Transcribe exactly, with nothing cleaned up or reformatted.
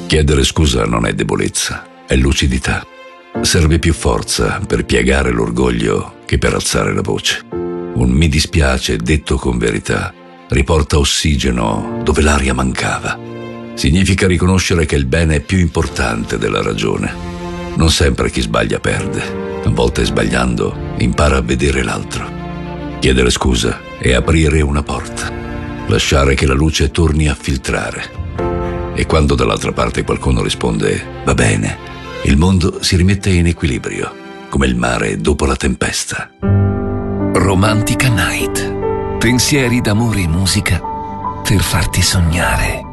Chiedere scusa non è debolezza, è lucidità. Serve più forza per piegare l'orgoglio che per alzare la voce. Un mi dispiace detto con verità riporta ossigeno dove l'aria mancava. Significa riconoscere che il bene è più importante della ragione. Non sempre chi sbaglia perde. A volte sbagliando impara a vedere l'altro. Chiedere scusa è aprire una porta. Lasciare che la luce torni a filtrare. E quando dall'altra parte qualcuno risponde «va bene», il mondo si rimette in equilibrio, come il mare dopo la tempesta. Romantica Night. Pensieri d'amore e musica per farti sognare.